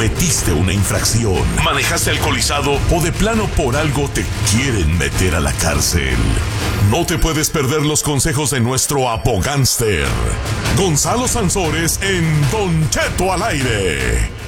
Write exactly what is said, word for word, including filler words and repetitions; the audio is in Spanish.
cometiste una infracción, manejaste alcoholizado o de plano por algo te quieren meter a la cárcel. No te puedes perder los consejos de nuestro abogánster, Gonzalo Sansores, en Don Cheto al aire.